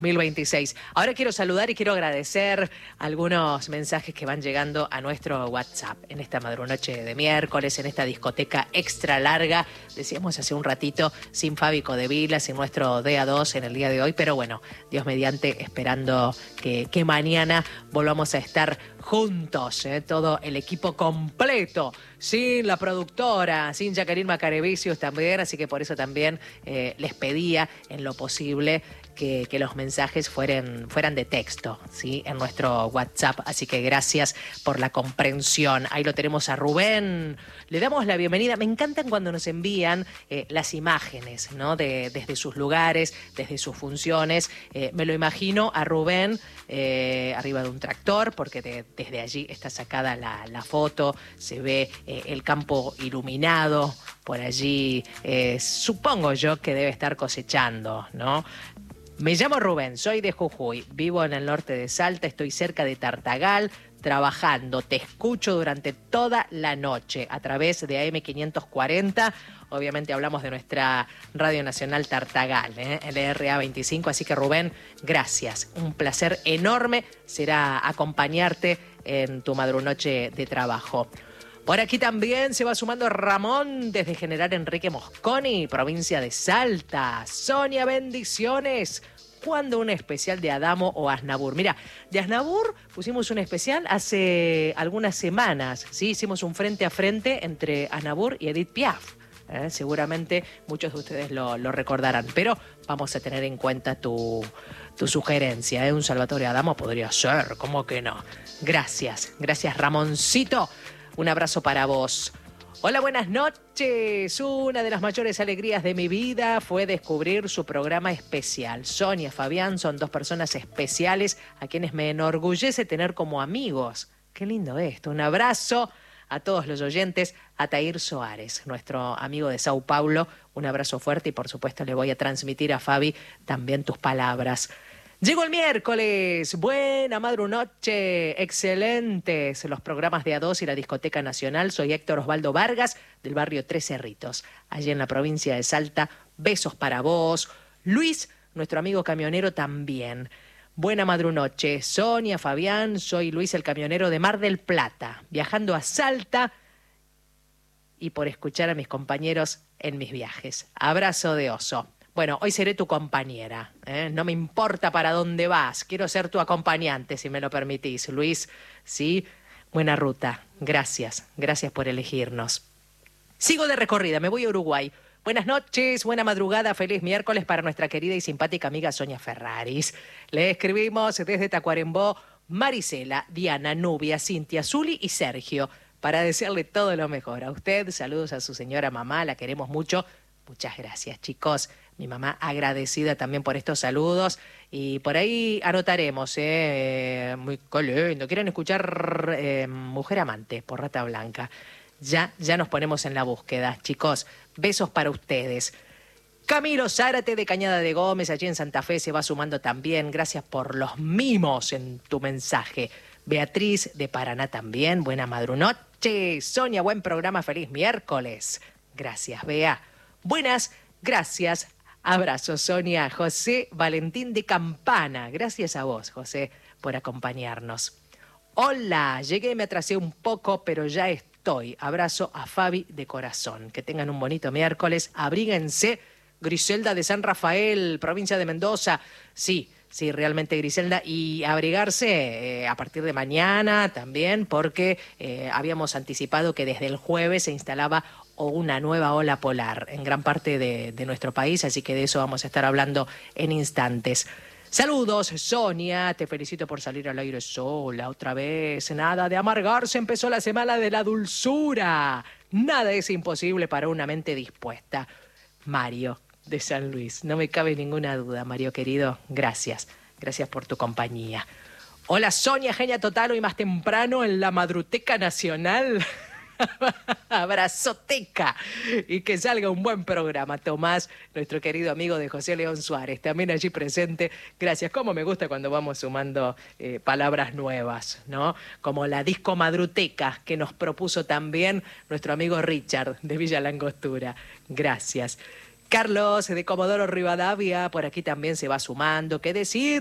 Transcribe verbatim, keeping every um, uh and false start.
dos mil veintiséis. Ahora quiero saludar y quiero agradecer algunos mensajes que van llegando a nuestro WhatsApp en esta madrunoche de miércoles, en esta discoteca extra larga. Decíamos hace un ratito, sin Fabi Codevila, sin nuestro D A dos en el día de hoy, pero bueno, Dios mediante, esperando que, que mañana volvamos a estar juntos, ¿eh? Todo el equipo completo, sin la productora, sin Jacqueline Macarevicius también, así que por eso también eh, les pedía en lo posible que, que los mensajes fueran, fueran de texto, ¿sí? En nuestro WhatsApp, así que gracias por la comprensión. Ahí lo tenemos a Rubén, le damos la bienvenida. Me encantan cuando nos envían eh, las imágenes, ¿no? De, desde sus lugares, desde sus funciones. Eh, me lo imagino a Rubén eh, arriba de un tractor, porque de, desde allí está sacada la, la foto, se ve eh, el campo iluminado, por allí eh, supongo yo que debe estar cosechando, ¿no? Me llamo Rubén, soy de Jujuy, vivo en el norte de Salta, estoy cerca de Tartagal, trabajando, te escucho durante toda la noche a través de A M quinientos cuarenta, obviamente hablamos de nuestra Radio Nacional Tartagal, ¿eh? L R A veinticinco, así que Rubén, gracias, un placer enorme será acompañarte en tu madrunoche de trabajo. Por aquí también se va sumando Ramón desde General Enrique Mosconi, provincia de Salta. Sonia, bendiciones. ¿Cuándo un especial de Adamo o Aznavour? Mira, de Aznavour pusimos un especial hace algunas semanas, ¿sí? Hicimos un frente a frente entre Aznavour y Edith Piaf. ¿eh? Seguramente muchos de ustedes lo, lo recordarán, pero vamos a tener en cuenta tu, tu sugerencia. ¿eh? Un Salvatore Adamo podría ser, ¿cómo que no? Gracias, gracias Ramoncito. Un abrazo para vos. Hola, buenas noches. Una de las mayores alegrías de mi vida fue descubrir su programa especial. Sonia, Fabián son dos personas especiales a quienes me enorgullece tener como amigos. Qué lindo esto. Un abrazo a todos los oyentes. A Tair Soares, nuestro amigo de Sao Paulo. Un abrazo fuerte y por supuesto le voy a transmitir a Fabi también tus palabras. Llegó el miércoles, buena madrunoche, excelentes los programas de A dos y la Discoteca Nacional. Soy Héctor Osvaldo Vargas, del barrio Tres Cerritos, allí en la provincia de Salta. Besos para vos. Luis, nuestro amigo camionero también. Buena madrunoche, Sonia, Fabián, soy Luis el camionero de Mar del Plata, viajando a Salta y por escuchar a mis compañeros en mis viajes. Abrazo de oso. Bueno, hoy seré tu compañera, ¿eh? No me importa para dónde vas, quiero ser tu acompañante, si me lo permitís. Luis, sí, buena ruta, gracias, gracias por elegirnos. Sigo de recorrida, me voy a Uruguay. Buenas noches, buena madrugada, feliz miércoles para nuestra querida y simpática amiga Sonia Ferraris. Le escribimos desde Tacuarembó, Marisela, Diana, Nubia, Cintia, Zuli y Sergio, para desearle todo lo mejor. A usted, saludos a su señora mamá, la queremos mucho. Muchas gracias, chicos. Mi mamá agradecida también por estos saludos. Y por ahí anotaremos, ¿eh? Muy lindo. ¿Quieren escuchar eh, Mujer Amante por Rata Blanca? Ya, ya nos ponemos en la búsqueda, chicos. Besos para ustedes. Camilo Zárate de Cañada de Gómez, allí en Santa Fe, se va sumando también. Gracias por los mimos en tu mensaje. Beatriz de Paraná también. Buena madrunoche. Sonia, buen programa. Feliz miércoles. Gracias, Bea. Buenas, gracias. Abrazo, Sonia. José Valentín de Campana. Gracias a vos, José, por acompañarnos. Hola, llegué, me atrasé un poco, pero ya estoy. Abrazo a Fabi de corazón. Que tengan un bonito miércoles. Abríguense. Griselda de San Rafael, provincia de Mendoza. Sí, sí, realmente Griselda. Y abrigarse eh, a partir de mañana también, porque eh, habíamos anticipado que desde el jueves se instalaba una nueva ola polar en gran parte de, de nuestro país, así que de eso vamos a estar hablando en instantes. Saludos, Sonia, te felicito por salir al aire sola otra vez. Nada de amargarse, empezó la semana de la dulzura. Nada es imposible para una mente dispuesta. Mario, de San Luis, no me cabe ninguna duda, Mario querido, gracias. Gracias por tu compañía. Hola, Sonia, genia total, hoy más temprano en la Madruteca Nacional. Abrazoteca y que salga un buen programa. Tomás, nuestro querido amigo de José León Suárez, también allí presente. Gracias. Cómo me gusta cuando vamos sumando eh, palabras nuevas, ¿no? Como la disco madruteca que nos propuso también nuestro amigo Richard de Villa Langostura. Gracias. Carlos de Comodoro Rivadavia, por aquí también se va sumando. ¿Qué decir?